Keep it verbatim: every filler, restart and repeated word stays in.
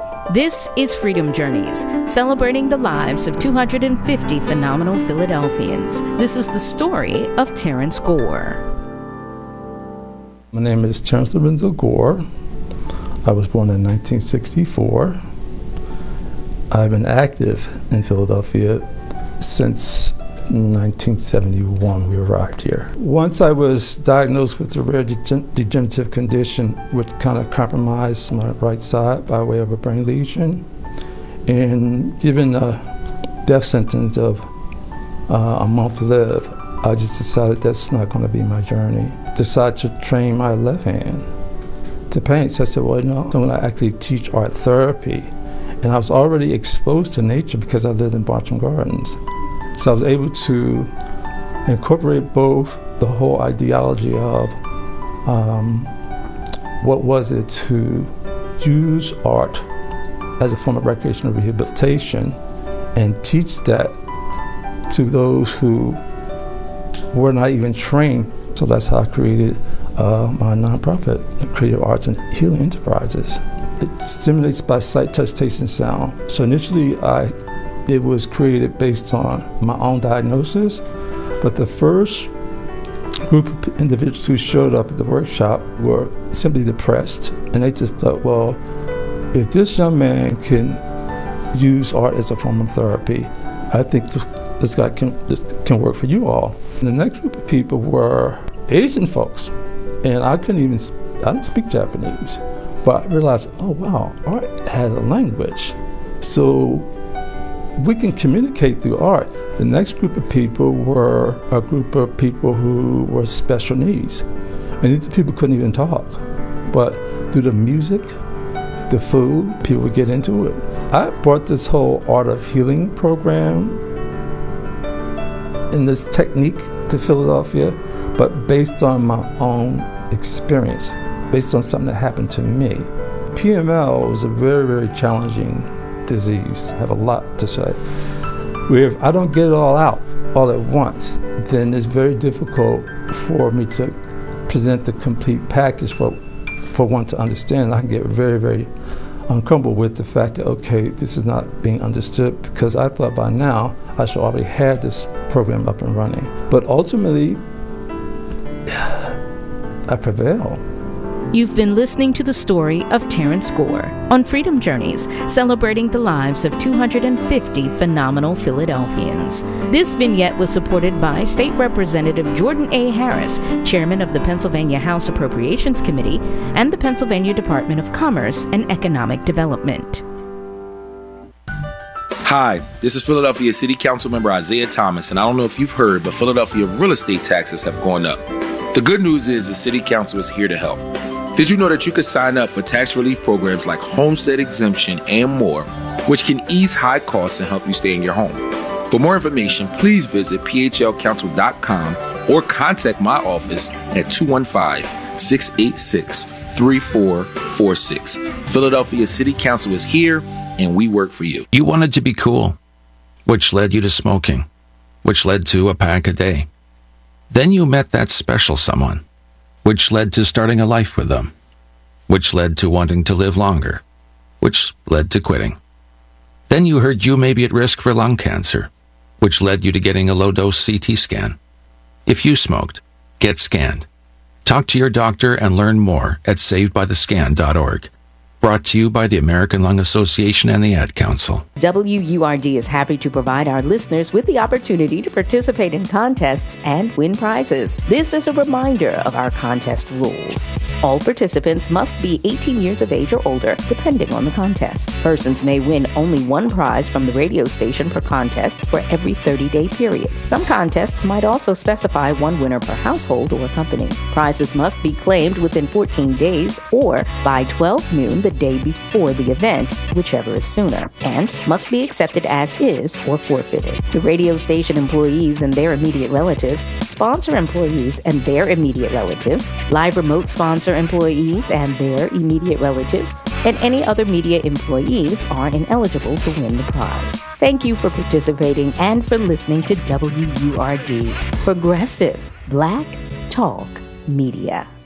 This is Freedom Journeys, celebrating the lives of two hundred fifty phenomenal Philadelphians. This is the story of Terrence Gore. My name is Terrence Lorenzo Gore. I was born in nineteen sixty-four. I've been active in Philadelphia since nineteen seventy-one. We arrived here. Once I was diagnosed with a rare degen- degenerative condition which kind of compromised my right side by way of a brain lesion, and given a death sentence of uh, a month to live, I just decided that's not going to be my journey. Decided to train my left hand to paint. So I said, well, no, I'm going to actually teach art therapy. And I was already exposed to nature because I lived in Bartram Gardens. So I was able to incorporate both the whole ideology of um, what was it to use art as a form of recreational rehabilitation and teach that to those who were not even trained. So that's how I created uh, my nonprofit, Creative Arts and Healing Enterprises. It stimulates by sight, touch, taste, and sound. So initially, I it was created based on my own diagnosis, but the first group of individuals who showed up at the workshop were simply depressed, and they just thought, well, if this young man can use art as a form of therapy, I think this, this guy can this can work for you all. And the next group of people were Asian folks, and I couldn't even I don't speak Japanese. But I realized, oh wow, art has a language. So we can communicate through art. The next group of people were a group of people who were special needs. And these people couldn't even talk. But through the music, the food, people would get into it. I brought this whole art of healing program and this technique to Philadelphia, but based on my own experience, based on something that happened to me. P M L was a very, very challenging disease. I have a lot to say. Where if I don't get it all out all at once, then it's very difficult for me to present the complete package for for one to understand. I can get very, very uncomfortable with the fact that, okay, this is not being understood, because I thought by now I should already have this program up and running. But ultimately, I prevail. You've been listening to the story of Terrence Gore on Freedom Journeys, celebrating the lives of two hundred fifty phenomenal Philadelphians. This vignette was supported by State Representative Jordan A. Harris, Chairman of the Pennsylvania House Appropriations Committee, and the Pennsylvania Department of Commerce and Economic Development. Hi, this is Philadelphia City Council member Isaiah Thomas, and I don't know if you've heard, but Philadelphia real estate taxes have gone up. The good news is the City Council is here to help. Did you know that you could sign up for tax relief programs like homestead exemption and more, which can ease high costs and help you stay in your home? For more information, please visit p h l council dot com or contact my office at two one five, six eight six, three four four six. Philadelphia City Council is here, and we work for you. You wanted to be cool, which led you to smoking, which led to a pack a day. Then you met that special someone, which led to starting a life with them, which led to wanting to live longer, which led to quitting. Then you heard you may be at risk for lung cancer, which led you to getting a low-dose C T scan. If you smoked, get scanned. Talk to your doctor and learn more at saved by the scan dot org. Brought to you by the American Lung Association and the Ad Council. W U R D is happy to provide our listeners with the opportunity to participate in contests and win prizes. This is a reminder of our contest rules. All participants must be eighteen years of age or older, depending on the contest. Persons may win only one prize from the radio station per contest for every thirty-day period. Some contests might also specify one winner per household or company. Prizes must be claimed within fourteen days or by twelve noon the day before the event, whichever is sooner, and must be accepted as is or forfeited. The radio station employees and their immediate relatives, sponsor employees and their immediate relatives, live remote sponsor employees and their immediate relatives, and any other media employees are ineligible to win the prize. Thank you for participating and for listening to W U R D, Progressive Black Talk Media.